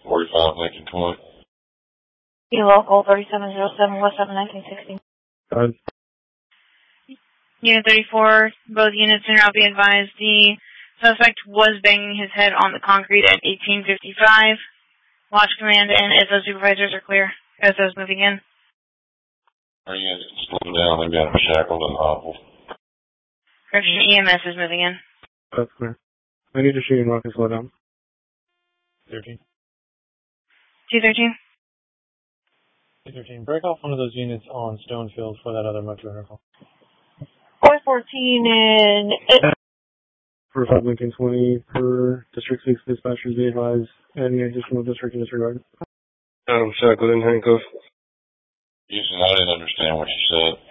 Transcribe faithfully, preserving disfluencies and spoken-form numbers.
forty-five Lincoln twenty. Be local thirty-seven oh seven West seven nineteen sixty. Five. Unit thirty-four, both units in route be advised. The suspect was banging his head on the concrete at eighteen fifty-five. Watch command and S O supervisors are clear. S O's moving in. Our units can slow down. They've got him shackled and hobbled. Correction, E M S is moving in. That's clear. I need to shoot and rock and slow down. thirteen. two thirteen. two thirteen. Break off one of those units on Stonefield for that other motor vehicle. four fourteen and... forty-five Lincoln twenty per District six dispatchers be advised. Any additional district in disregard? I'm shackled and handcuffed. Houston, I didn't understand what you said.